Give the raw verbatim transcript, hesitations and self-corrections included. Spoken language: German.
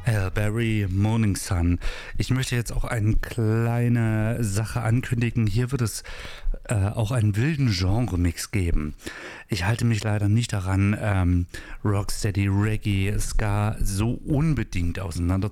Halle Berry, Morning Sun. Ich möchte jetzt auch eine kleine Sache ankündigen. Hier wird es äh, auch einen wilden Genre-Mix geben. Ich halte mich leider nicht daran, ähm, Rocksteady, Reggae, Ska so unbedingt auseinander